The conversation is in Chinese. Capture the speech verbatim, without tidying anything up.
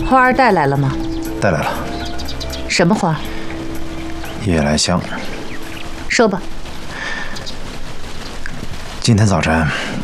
花儿带来了吗？ 带来了。 什么花？ 夜来香。 说吧。 今天早晨，